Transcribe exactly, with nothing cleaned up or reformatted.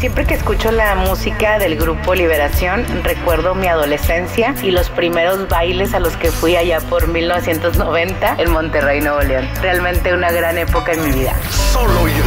Siempre que escucho la música del grupo Liberación, recuerdo mi adolescencia y los primeros bailes a los que fui allá por mil novecientos noventa en Monterrey, Nuevo León. Realmente una gran época en mi vida. Solo